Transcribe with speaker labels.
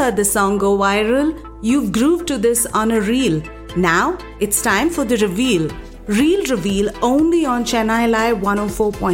Speaker 1: heard the song go viral? You've grooved to this on a reel. Now it's time for the reveal. Reel reveal only on Chennai Live 104.8.